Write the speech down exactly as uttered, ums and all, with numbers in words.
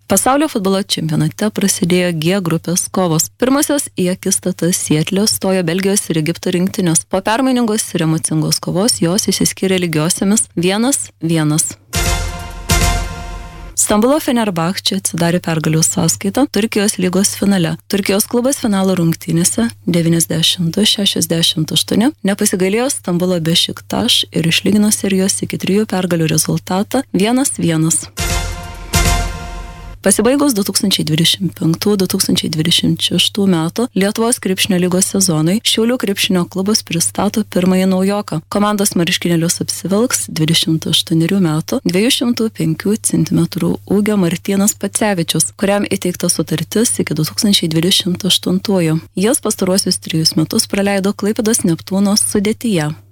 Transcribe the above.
Pasaulio futbolo čempionate prasidėjo G grupės kovos. Pirmosios į akistatą Sietle stojo Belgijos ir Egipto rinktinės. Po permainingos ir emocingos kovos jos išsiskyrė lygiosiamis vienas vienas. Stambulo Fenerbahče atsidarė pergalių sąskaitą Turkijos lygos finale. Turkijos klubas finalo rungtynėse devyniasdešimt du šešiasdešimt aštuoni nepasigailėjo Stambulo Bešiktaš ir išlygino serijos iki trijų pergalių rezultatą vienas vienas. Pasibaigus du tūkstančiai dvidešimt penktų - du tūkstančiai dvidešimt šeštų metų Lietuvos krepšinio lygos sezonui Šiaulių krepšinio klubas pristato pirmąjį naujoką. Komandos marškinėlius apsivilks dvidešimt aštuonerių metų dviejų šimtų penkių centimetrų ūgio Martynas Pacevičius, kuriam įteikta sutartis iki du tūkstančiai dvidešimt aštuntųjų. Jis pastaruosius trijus metus praleido Klaipėdos Neptūno sudėtyje.